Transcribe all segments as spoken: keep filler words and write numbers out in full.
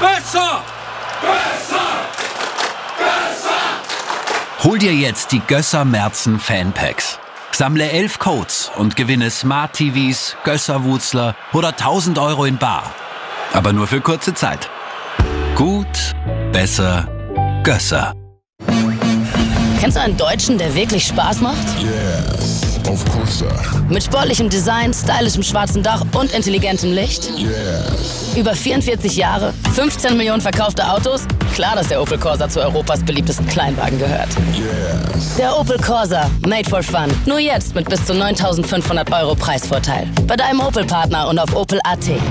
Besser! Besser! Besser! Hol dir jetzt die Gösser Märzen Fanpacks. Sammle elf Codes und gewinne Smart T Vs, Gösser-Wutzler oder tausend Euro in bar. Aber nur für kurze Zeit. Gut, besser, Gösser. Kennst du einen Deutschen, der wirklich Spaß macht? Yes, of course, sir. Mit sportlichem Design, stylischem schwarzen Dach und intelligentem Licht? Yes. Über vierundvierzig Jahre, fünfzehn Millionen verkaufte Autos? Klar, dass der Opel Corsa zu Europas beliebtesten Kleinwagen gehört. Yes. Der Opel Corsa, made for fun. Nur jetzt mit bis zu neuntausendfünfhundert Euro Preisvorteil. Bei deinem Opel-Partner und auf opel punkt a t.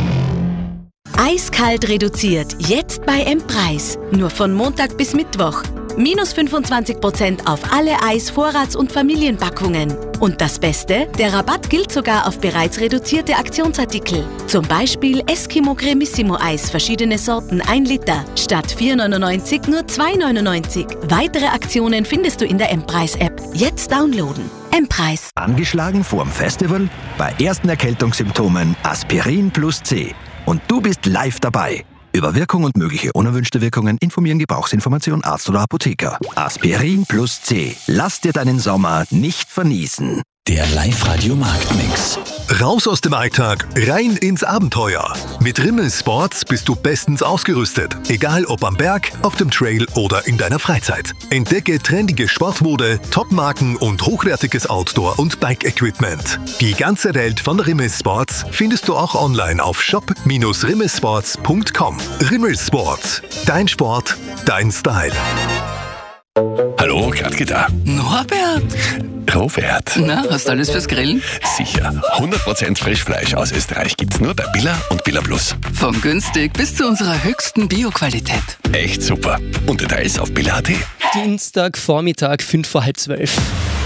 Eiskalt reduziert, jetzt bei M-Preis. Nur von Montag bis Mittwoch. Minus fünfundzwanzig Prozent auf alle Eis-, Vorrats- und Familienpackungen. Und das Beste, der Rabatt gilt sogar auf bereits reduzierte Aktionsartikel. Zum Beispiel Eskimo Cremissimo Eis, verschiedene Sorten, ein Liter. Statt vier neunundneunzig nur zwei neunundneunzig. Weitere Aktionen findest du in der M-Preis-App. Jetzt downloaden. M-Preis. Angeschlagen vorm Festival? Bei ersten Erkältungssymptomen Aspirin plus C. Und du bist live dabei. Über Wirkung und mögliche unerwünschte Wirkungen informieren Gebrauchsinformation Arzt oder Apotheker. Aspirin plus C. Lass dir deinen Sommer nicht verniesen. Der Live-Radio-Marktmix. Raus aus dem Alltag, rein ins Abenteuer. Mit Rimmel Sports bist du bestens ausgerüstet. Egal ob am Berg, auf dem Trail oder in deiner Freizeit. Entdecke trendige Sportmode, Topmarken und hochwertiges Outdoor- und Bike-Equipment. Die ganze Welt von Rimmel Sports findest du auch online auf shop Bindestrich rimmelsports punkt com. Rimmel Sports. Dein Sport, dein Style. Hallo, Gladke da. Norbert! Robert. Na, hast du alles fürs Grillen? Sicher. hundert Prozent Frischfleisch aus Österreich gibt's nur bei Billa und Billa Plus. Von günstig bis zu unserer höchsten Bio-Qualität. Echt super. Und Details auf billa punkt a t. Dienstagvormittag, fünf vor halb zwölf.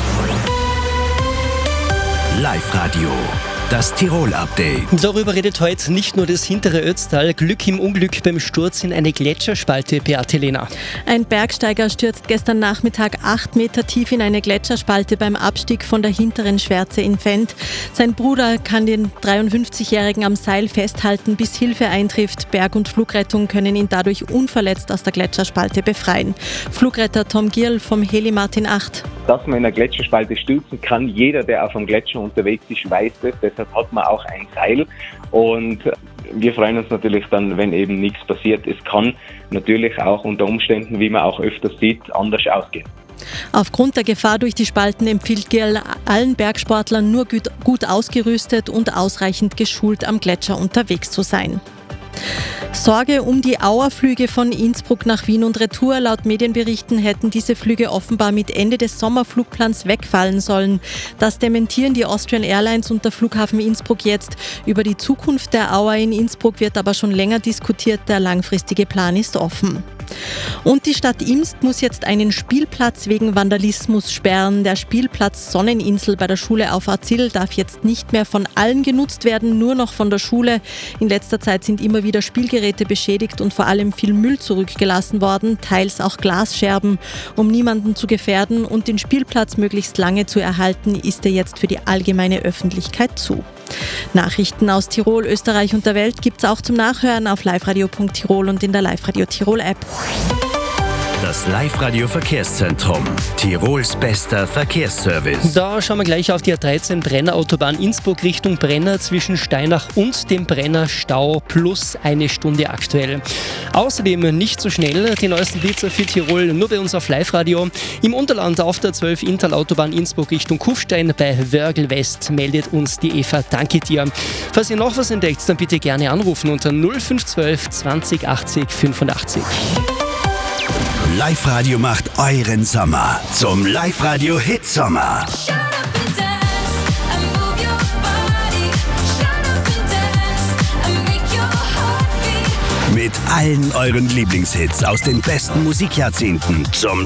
Live-Radio. Das Tirol-Update. Darüber redet heute nicht nur das hintere Ötztal. Glück im Unglück beim Sturz in eine Gletscherspalte, Beate Lehner. Ein Bergsteiger stürzt gestern Nachmittag acht Meter tief in eine Gletscherspalte beim Abstieg von der hinteren Schwärze in Fendt. Sein Bruder kann den dreiundfünfzigjährigen am Seil festhalten, bis Hilfe eintrifft. Berg- und Flugrettung können ihn dadurch unverletzt aus der Gletscherspalte befreien. Flugretter Tom Gierl vom Heli Martin acht. Dass man in einer Gletscherspalte stürzen kann, jeder, der auf einem Gletscher unterwegs ist, weiß das. Deshalb hat man auch ein Seil. Und wir freuen uns natürlich dann, wenn eben nichts passiert. Es kann natürlich auch unter Umständen, wie man auch öfters sieht, anders ausgehen. Aufgrund der Gefahr durch die Spalten empfiehlt Gierl allen Bergsportlern nur gut, gut ausgerüstet und ausreichend geschult am Gletscher unterwegs zu sein. Sorge um die Auerflüge von Innsbruck nach Wien und Retour. Laut Medienberichten hätten diese Flüge offenbar mit Ende des Sommerflugplans wegfallen sollen. Das dementieren die Austrian Airlines und der Flughafen Innsbruck jetzt. Über die Zukunft der Auer in Innsbruck wird aber schon länger diskutiert. Der langfristige Plan ist offen. Und die Stadt Imst muss jetzt einen Spielplatz wegen Vandalismus sperren. Der Spielplatz Sonneninsel bei der Schule auf Arzil darf jetzt nicht mehr von allen genutzt werden, nur noch von der Schule. In letzter Zeit sind immer wieder Spielgeräte beschädigt und vor allem viel Müll zurückgelassen worden, teils auch Glasscherben. Um niemanden zu gefährden und den Spielplatz möglichst lange zu erhalten, ist er jetzt für die allgemeine Öffentlichkeit zu. Nachrichten aus Tirol, Österreich und der Welt gibt's auch zum Nachhören auf liveradio punkt tirol und in der Live-Radio Tirol App. Das Live-Radio-Verkehrszentrum. Tirols bester Verkehrsservice. Da schauen wir gleich auf die A dreizehn Brenner Autobahn Innsbruck Richtung Brenner zwischen Steinach und dem Brenner Stau plus eine Stunde aktuell. Außerdem nicht so schnell die neuesten Blitzer für Tirol nur bei uns auf Live-Radio. Im Unterland auf der zwölf Inntal Autobahn Innsbruck Richtung Kufstein bei Wörgl West meldet uns die Eva. Danke dir. Falls ihr noch was entdeckt, dann bitte gerne anrufen unter null fünf eins zwei zwanzig achtzig fünfundachtzig. Live-Radio macht euren Sommer zum Live-Radio-Hit-Sommer. Mit allen euren Lieblingshits aus den besten Musikjahrzehnten zum